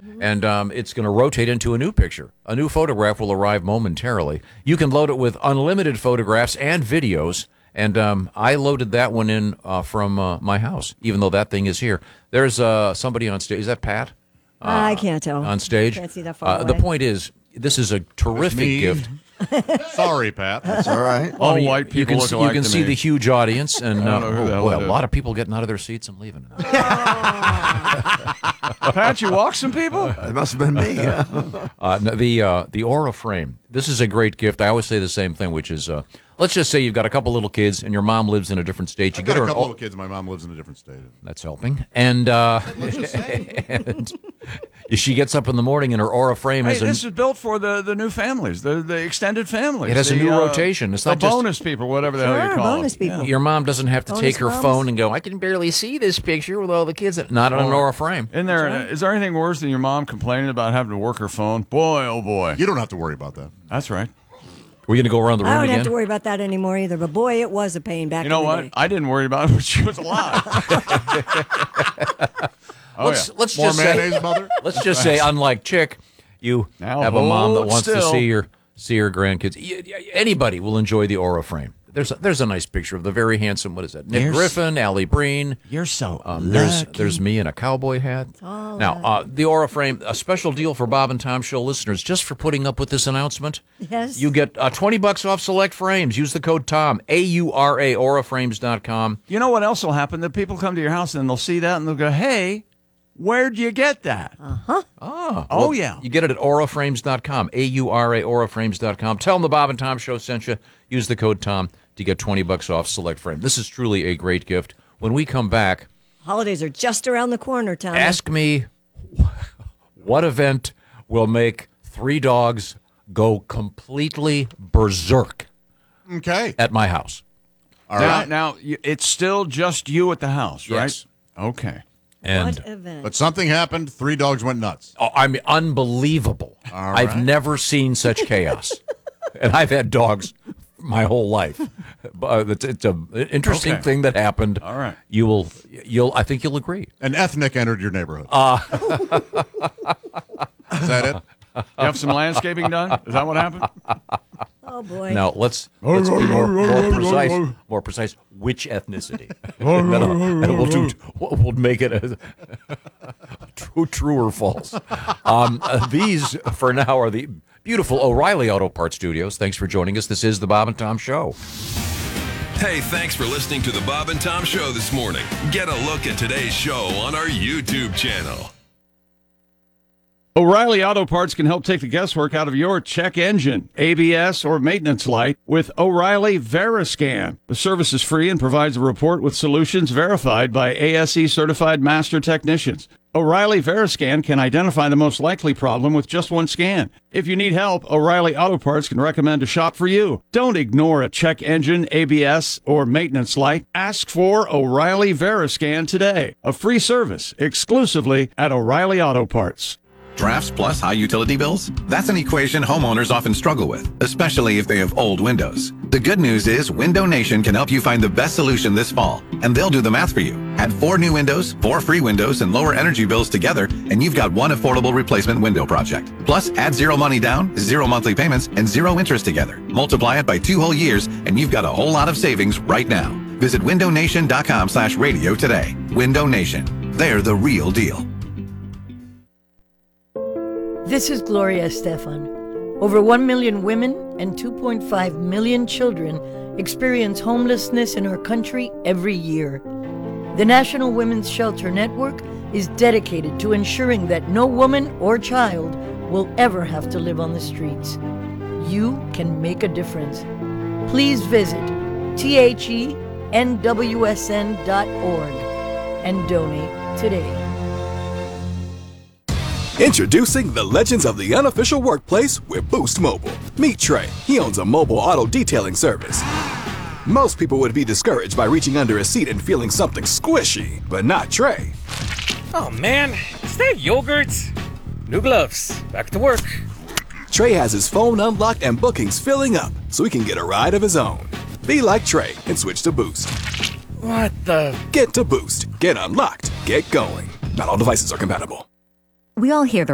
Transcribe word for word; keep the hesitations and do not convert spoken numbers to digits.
and um, it's going to rotate into a new picture. A new photograph will arrive momentarily. You can load it with unlimited photographs and videos, and um, I loaded that one in uh, from uh, my house, even though that thing is here. There's uh, somebody on stage. Is that Pat? Uh, I can't tell. On stage? Can't see that far uh, away. The point is, this is a terrific gift. Sorry, Pat. That's all right. All I mean, white people you can look see, alike you can to see me. the huge audience, and I uh, don't know who the oh, hell boy, that a is. lot of people getting out of their seats and leaving. Pat, you walk some people? It must have been me. uh, no, the uh, the Aura frame. This is a great gift. I always say the same thing, which is, uh, let's just say you've got a couple little kids, and your mom lives in a different state. You I've get got her a an couple Au- of kids. My mom lives in a different state. That's helping. And, uh, and she gets up in the morning, and her Aura frame Hey, has a this is built for the, the new families, the the extended families. It has a the, new uh, rotation. It's the not just- bonus people, whatever the hell you Sure, call bonus them. people. Your mom doesn't have to Bonus take her moms. phone and go, I can barely see this picture with all the kids. Not on an Aura frame. Isn't there, is there anything worse than your mom complaining about having to work her phone? Boy, oh boy. You don't have to worry about that. That's right. We're going to go around the I room don't again? have to worry about that anymore either. But boy, it was a pain back You know in the what? day. I didn't worry about it when she was alive. oh, let's yeah. let's More just say, mayonnaise, mother? let's just say, unlike Chick, you Now have a mom that hold wants to still. see your see her grandkids. Y- y- Anybody will enjoy the Aura frame. There's a, there's a nice picture of the very handsome. What is that? Nick You're s- Griffin, Allie Breen. You're so Um, there's lucky. there's me in a cowboy hat. Now uh, the Aura frame, a special deal for Bob and Tom Show listeners, just for putting up with this announcement. Yes. You get uh, twenty bucks off select frames. Use the code Tom, A U R A, aura frames dot com. You know what else will happen? The people come to your house and they'll see that and they'll go, hey, where'd you get that? Uh-huh. Ah, Oh, well, yeah. You get it at aura frames dot com, A U R A, aura frames dot com. Tell them the Bob and Tom Show sent you. Use the code Tom to get twenty bucks off select frame. This is truly a great gift. When we come back, Holidays are just around the corner, Tom. ask me what event will make three dogs go completely berserk Okay. at my house. All now, right. now, you- it's still just you at the house, right? Yes. Okay. And What event? But something happened. Three dogs went nuts. oh, I mean, unbelievable. All I've right. never seen such chaos. And I've had dogs my whole life. But it's, it's an interesting Okay. thing that happened. All right. You will, you'll, I think you'll agree. An ethnic entered your neighborhood. Uh, Is that it? You have some landscaping done? Is that what happened? Oh, boy. Now let's let's be more, more precise. More precise. Which ethnicity? and then, I'll- and we'll do. We'll make it a, true, true or false. Um, uh, these, for now, are the beautiful O'Reilly Auto Parts Studios. Thanks for joining us. This is the Bob and Tom Show. Hey, thanks for listening to the Bob and Tom Show this morning. Get a look at today's show on our YouTube channel. O'Reilly Auto Parts can help take the guesswork out of your check engine, A B S, or maintenance light with O'Reilly Veriscan. The service is free and provides a report with solutions verified by A S E certified master technicians. O'Reilly Veriscan can identify the most likely problem with just one scan. If you need help, O'Reilly Auto Parts can recommend a shop for you. Don't ignore a check engine, A B S, or maintenance light. Ask for O'Reilly Veriscan today. A free service exclusively at O'Reilly Auto Parts. Drafts plus high utility bills? That's an equation homeowners often struggle with, especially if they have old windows. The good news is Window Nation can help you find the best solution this fall, and they'll do the math for you. Add four new windows, four free windows, and lower energy bills together, and you've got one affordable replacement window project. Plus, add zero money down, zero monthly payments, and zero interest together. Multiply it by two whole years, and you've got a whole lot of savings right now. Visit window nation dot com slash radio today. Window Nation. They're the real deal. This is Gloria Estefan. Over one million women and two point five million children experience homelessness in our country every year. The National Women's Shelter Network is dedicated to ensuring that no woman or child will ever have to live on the streets. You can make a difference. Please visit T H E N W S N dot org and donate today. Introducing the legends of the unofficial workplace with Boost Mobile. Meet Trey. He owns a mobile auto detailing service. Most people would be discouraged by reaching under a seat and feeling something squishy, but not Trey. Oh man, is that yogurt? New gloves. Back to work. Trey has his phone unlocked and bookings filling up, so he can get a ride of his own. Be like Trey and switch to Boost. What the? Get to Boost. Get unlocked. Get going. Not all devices are compatible. We all hear the